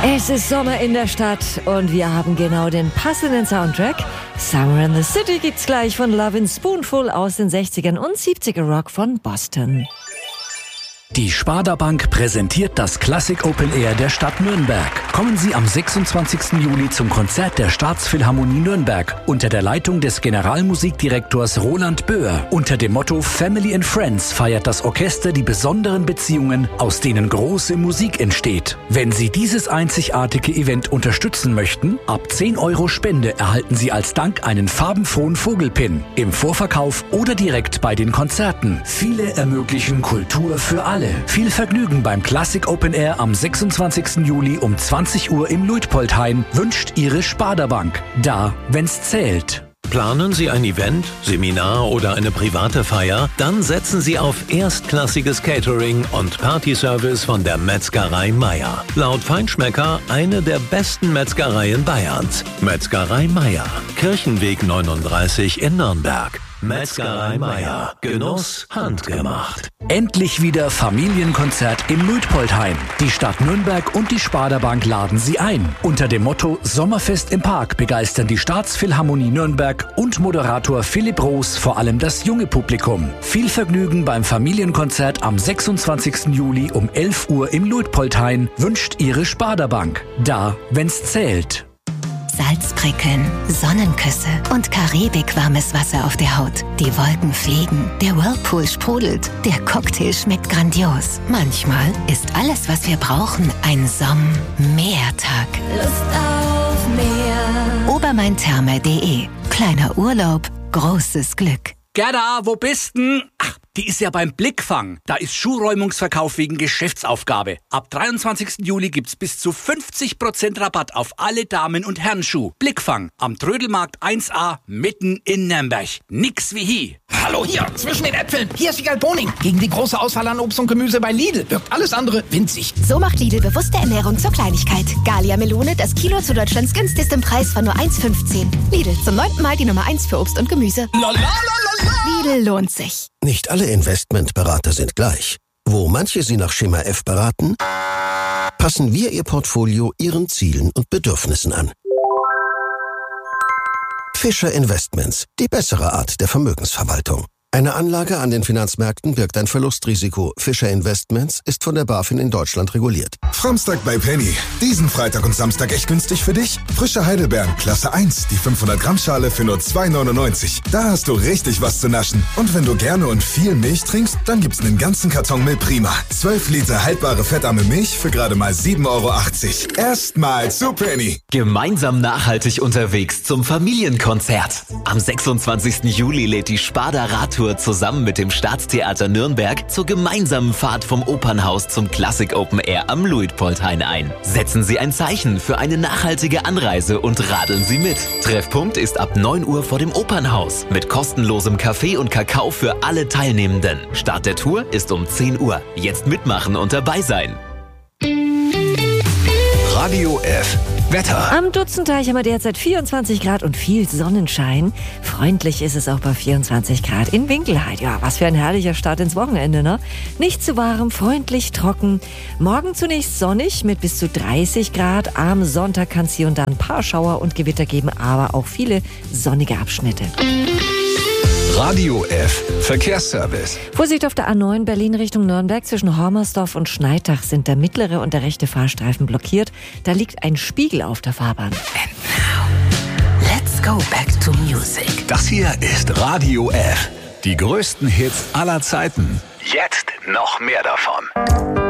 Es ist Sommer in der Stadt und wir haben genau den passenden Soundtrack. Summer in the City gibt's gleich von Love in Spoonful aus den 60ern und 70er Rock von Boston. Die Sparda Bank präsentiert das Classic Open Air der Stadt Nürnberg. Kommen Sie am 26. Juli zum Konzert der Staatsphilharmonie Nürnberg unter der Leitung des Generalmusikdirektors Roland Böhr. Unter dem Motto Family and Friends feiert das Orchester die besonderen Beziehungen, aus denen große Musik entsteht. Wenn Sie dieses einzigartige Event unterstützen möchten, ab 10 € Spende erhalten Sie als Dank einen farbenfrohen Vogelpin. Im Vorverkauf oder direkt bei den Konzerten. Viele ermöglichen Kultur für alle. Viel Vergnügen beim Classic Open Air am 26. Juli um 20 Uhr im Luitpoldhain wünscht Ihre Sparda Bank. Da, wenn's zählt. Planen Sie ein Event, Seminar oder eine private Feier? Dann setzen Sie auf erstklassiges Catering und Partyservice von der Metzgerei Meier. Laut Feinschmecker eine der besten Metzgereien Bayerns. Metzgerei Meier, Kirchenweg 39 in Nürnberg. Metzgerei Meier. Genuss handgemacht. Endlich wieder Familienkonzert im Luitpoldhain. Die Stadt Nürnberg und die Sparda Bank laden Sie ein. Unter dem Motto Sommerfest im Park begeistern die Staatsphilharmonie Nürnberg und Moderator Philipp Roos vor allem das junge Publikum. Viel Vergnügen beim Familienkonzert am 26. Juli um 11 Uhr im Luitpoldhain wünscht Ihre Sparda Bank. Da, wenn's zählt. Salzprickeln, Sonnenküsse und Karibik-warmes Wasser auf der Haut. Die Wolken fliegen, der Whirlpool sprudelt, der Cocktail schmeckt grandios. Manchmal ist alles, was wir brauchen, ein Meertag. Lust auf Meer. Obermaintherme.de. Kleiner Urlaub, großes Glück. Gerda, wo bist denn? Ach, die ist ja beim Blickfang. Da ist Schuhräumungsverkauf wegen Geschäftsaufgabe. Ab 23. Juli gibt's bis zu 50% Rabatt auf alle Damen- und Herrenschuh. Blickfang am Trödelmarkt 1A mitten in Nürnberg. Nix wie hier. Hallo hier, zwischen den Äpfeln. Hier ist Wiegald Boning. Gegen die große Auswahl an Obst und Gemüse bei Lidl wirkt alles andere winzig. So macht Lidl bewusste Ernährung zur Kleinigkeit. Gallia Melone, das Kilo zu Deutschlands günstigstem Preis von nur 1,15. Lidl, zum 9. Mal die Nummer 1 für Obst und Gemüse. Lidl lohnt sich. Nicht alle Investmentberater sind gleich. Wo manche Sie nach Schema F beraten, passen wir Ihr Portfolio Ihren Zielen und Bedürfnissen an. Fischer Investments, die bessere Art der Vermögensverwaltung. Eine Anlage an den Finanzmärkten birgt ein Verlustrisiko. Fischer Investments ist von der BaFin in Deutschland reguliert. Framstag bei Penny. Diesen Freitag und Samstag echt günstig für dich? Frische Heidelbeeren, Klasse 1, die 500-Gramm-Schale für nur 2,99. Da hast du richtig was zu naschen. Und wenn du gerne und viel Milch trinkst, dann gibt's einen ganzen Karton Milch Prima. 12 Liter haltbare fettarme Milch für gerade mal 7,80 €. Erstmal zu Penny. Gemeinsam nachhaltig unterwegs zum Familienkonzert. Am 26. Juli lädt die Sparda Radtour zusammen mit dem Staatstheater Nürnberg zur gemeinsamen Fahrt vom Opernhaus zum Classic Open Air am Luitpoldhain ein. Setzen Sie ein Zeichen für eine nachhaltige Anreise und radeln Sie mit. Treffpunkt ist ab 9 Uhr vor dem Opernhaus mit kostenlosem Kaffee und Kakao für alle Teilnehmenden. Start der Tour ist um 10 Uhr. Jetzt mitmachen und dabei sein. Radio F. Wetter. Am Dutzenteich haben wir derzeit 24 Grad und viel Sonnenschein. Freundlich ist es auch bei 24 Grad in Winkelheit. Ja, was für ein herrlicher Start ins Wochenende, ne? Nicht zu warm, freundlich, trocken. Morgen zunächst sonnig mit bis zu 30 Grad. Am Sonntag kann es hier und da ein paar Schauer und Gewitter geben, aber auch viele sonnige Abschnitte. Radio F. Verkehrsservice. Vorsicht auf der A9 Berlin Richtung Nürnberg. Zwischen Hormersdorf und Schneidach sind der mittlere und der rechte Fahrstreifen blockiert. Da liegt ein Spiegel auf der Fahrbahn. And now, let's go back to music. Das hier ist Radio F. Die größten Hits aller Zeiten. Jetzt noch mehr davon.